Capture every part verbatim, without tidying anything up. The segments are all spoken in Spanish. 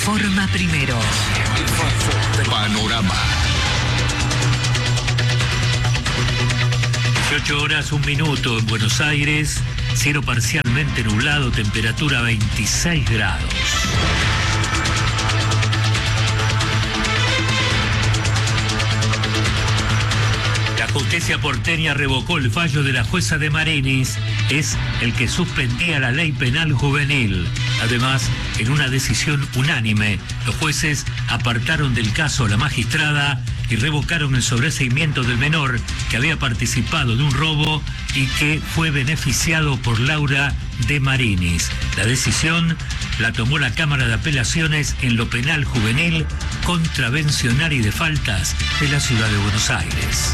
Informa Primero. Panorama. dieciocho horas, un minuto en Buenos Aires, cielo parcialmente nublado, temperatura veintiséis grados. La justicia porteña revocó el fallo de la jueza de Marinis, es el que suspendía la ley penal juvenil. Además, en una decisión unánime, los jueces apartaron del caso a la magistrada y revocaron el sobreseimiento del menor que había participado de un robo y que fue beneficiado por Laura de Marinis. La decisión la tomó la Cámara de Apelaciones en lo penal juvenil, contravencional y de faltas de la Ciudad de Buenos Aires.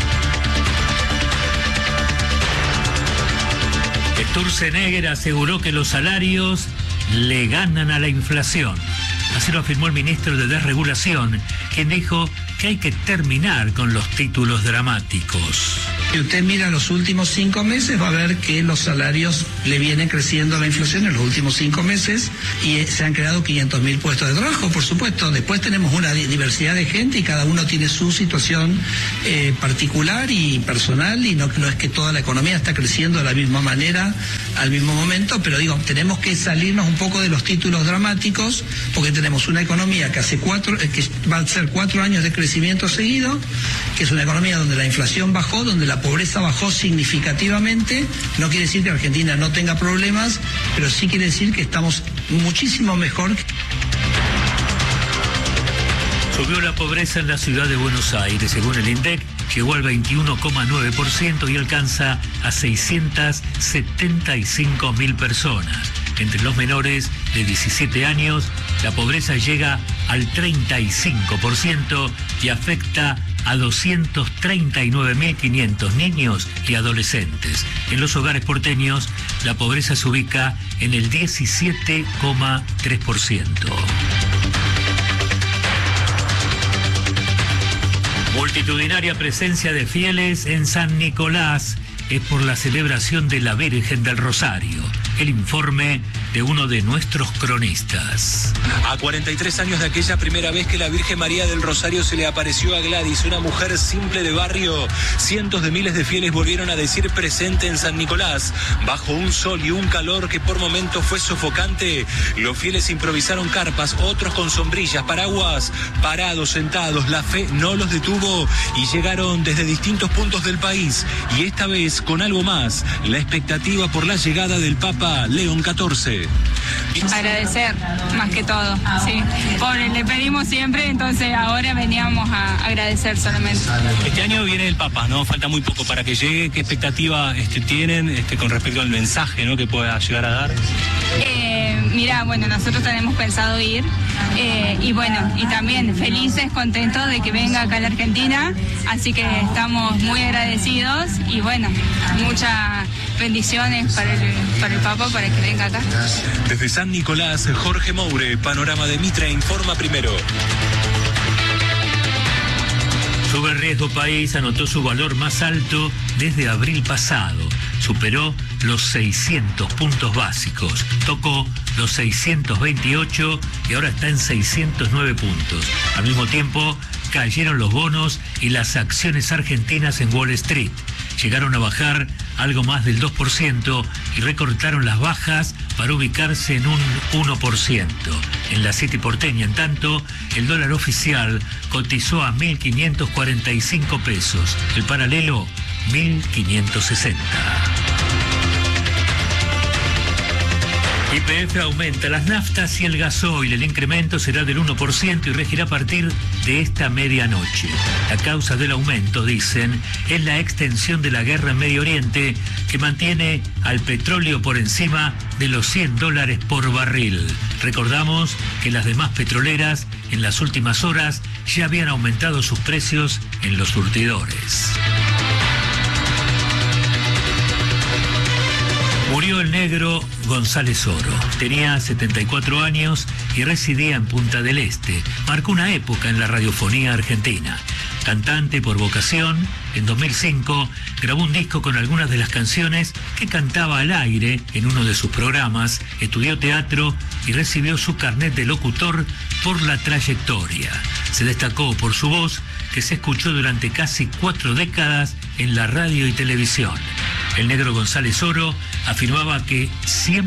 Sturzenegger aseguró que los salarios le ganan a la inflación. Así lo afirmó el ministro de Desregulación, quien dijo que hay que terminar con los títulos dramáticos. Si usted mira los últimos cinco meses, va a ver que los salarios le vienen creciendo a la inflación en los últimos cinco meses y se han creado quinientos mil puestos de trabajo, por supuesto. Después tenemos una diversidad de gente y cada uno tiene su situación eh, particular y personal, y no, no es que toda la economía está creciendo de la misma manera al mismo momento, pero digo, tenemos que salirnos un poco de los títulos dramáticos, porque tenemos una economía que hace cuatro, que va a ser cuatro años de crecimiento seguido, que es una economía donde la inflación bajó, donde la pobreza bajó significativamente. No quiere decir que Argentina no tenga problemas, pero sí quiere decir que estamos muchísimo mejor. Subió la pobreza en la ciudad de Buenos Aires, según el INDEC, llegó al veintiuno coma nueve por ciento y alcanza a seiscientas setenta y cinco mil personas. Entre los menores de diecisiete años, la pobreza llega al treinta y cinco por ciento y afecta a doscientos treinta y nueve mil quinientos niños y adolescentes. En los hogares porteños, la pobreza se ubica en el diecisiete coma tres por ciento. Multitudinaria presencia de fieles en San Nicolás es por la celebración de la Virgen del Rosario. El informe de uno de nuestros cronistas. A cuarenta y tres años de aquella primera vez que la Virgen María del Rosario se le apareció a Gladys, una mujer simple de barrio, cientos de miles de fieles volvieron a decir presente en San Nicolás. Bajo un sol y un calor que por momentos fue sofocante, los fieles improvisaron carpas, otros con sombrillas, paraguas, parados, sentados. La fe no los detuvo y llegaron desde distintos puntos del país, y esta vez con algo más, la expectativa por la llegada del Papa León catorce. Agradecer, más que todo, sí. Por, le pedimos siempre, entonces ahora veníamos a agradecer solamente. Este año viene el Papa, ¿no? Falta muy poco para que llegue. ¿Qué expectativa este, tienen este, con respecto al mensaje, ¿no?, que pueda llegar a dar? Eh, mira, bueno, nosotros tenemos pensado ir eh, y bueno, y también felices, contentos de que venga acá a la Argentina, así que estamos muy agradecidos y bueno, muchas bendiciones para el, para el Papa, para que venga acá. Desde San Nicolás, Jorge Moure, Panorama de Mitre, Informa Primero. Sube el riesgo país, anotó su valor más alto desde abril pasado. Superó los seiscientos puntos básicos, tocó los seiscientos veintiocho y ahora está en seiscientos nueve puntos. Al mismo tiempo, cayeron los bonos y las acciones argentinas en Wall Street. Llegaron a bajar algo más del dos por ciento y recortaron las bajas para ubicarse en un uno por ciento. En la City porteña, en tanto, el dólar oficial cotizó a mil quinientos cuarenta y cinco pesos, el paralelo mil quinientos sesenta. Y P F aumenta las naftas y el gasoil. El incremento será del uno por ciento y regirá a partir de esta medianoche. La causa del aumento, dicen, es la extensión de la guerra en Medio Oriente, que mantiene al petróleo por encima de los cien dólares por barril. Recordamos que las demás petroleras en las últimas horas ya habían aumentado sus precios en los surtidores. Murió el negro González Oro. Tenía setenta y cuatro años y residía en Punta del Este. Marcó una época en la radiofonía argentina. Cantante por vocación, en dos mil cinco grabó un disco con algunas de las canciones que cantaba al aire en uno de sus programas, estudió teatro y recibió su carnet de locutor por la trayectoria. Se destacó por su voz, que se escuchó durante casi cuatro décadas en la radio y televisión. El Negro González Oro afirmaba que siempre